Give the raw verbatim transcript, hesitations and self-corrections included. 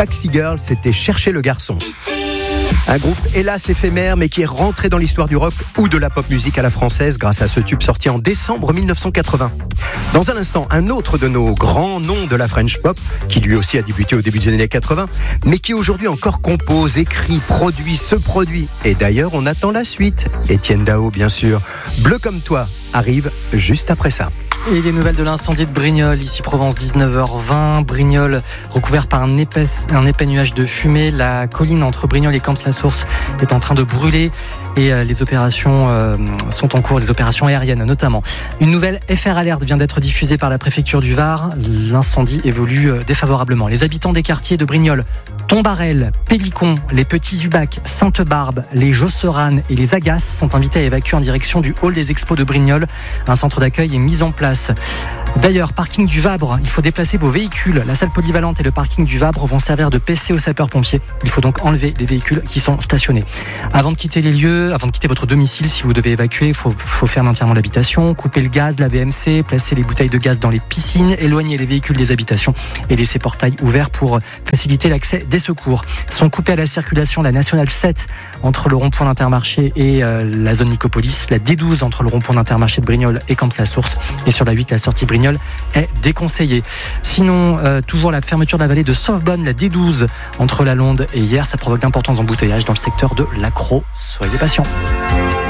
Taxi Girl, c'était Chercher le garçon. Un groupe hélas éphémère mais qui est rentré dans l'histoire du rock ou de la pop musique à la française grâce à ce tube sorti en décembre mille neuf cent quatre-vingts. Dans un instant, un autre de nos grands noms de la French pop, qui lui aussi a débuté au début des années quatre-vingts, mais qui aujourd'hui encore compose, écrit, produit, se produit. Et d'ailleurs, on attend la suite. Étienne Dao, bien sûr. Bleu comme toi arrive juste après ça. Et les nouvelles de l'incendie de Brignoles, ici Provence, dix-neuf heures vingt. Brignoles recouvert par un épais, un épais nuage de fumée. La colline entre Brignoles et Camps-la-Source est en train de brûler et les opérations euh, sont en cours, les opérations aériennes notamment. Une nouvelle F R alerte vient d'être diffusée par la préfecture du Var. L'incendie évolue défavorablement. Les habitants des quartiers de Brignoles, Tombarel, Pélicon, les Petits Ubac, Sainte-Barbe, les Josseranes et les Agaces sont invités à évacuer en direction du hall des expos de Brignoles. Un centre d'accueil est mis en place. D'ailleurs, parking du Vabre, il faut déplacer vos véhicules. La salle polyvalente et le parking du Vabre vont servir de P C aux sapeurs-pompiers. Il faut donc enlever les véhicules qui sont stationnés. Avant de quitter les lieux, avant de quitter votre domicile, si vous devez évacuer, il faut, faut fermer entièrement l'habitation, couper le gaz, la V M C, placer les bouteilles de gaz dans les piscines, éloigner les véhicules des habitations et laisser portail ouvert pour faciliter l'accès des secours. Sont coupés à la circulation la nationale sept entre le rond-point d'Intermarché et euh, la zone Nicopolis, la D douze entre le rond-point d'Intermarché de Brignoles et Camps-la-Source, et sur la huit, la sortie Brignoles est déconseillée. Sinon, euh, toujours la fermeture de la vallée de Sauvebonne, la D douze entre la Londe et Hyères, ça provoque d'importants embouteillages dans le secteur de l'Accro. Soyez patients.